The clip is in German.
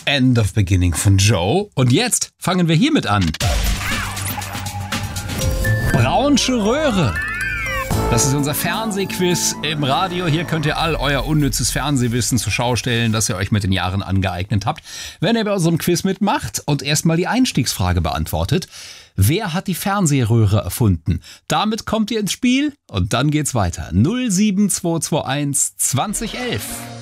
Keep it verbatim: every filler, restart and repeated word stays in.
End of Beginning von Joe. Und jetzt fangen wir hiermit an. Braunsche Röhre. Das ist unser Fernsehquiz im Radio. Hier könnt ihr all euer unnützes Fernsehwissen zur Schau stellen, das ihr euch mit den Jahren angeeignet habt. Wenn ihr bei unserem Quiz mitmacht und erstmal die Einstiegsfrage beantwortet: Wer hat die Fernsehröhre erfunden? Damit kommt ihr ins Spiel und dann geht's weiter. null sieben zwei zwei eins zwanzig elf.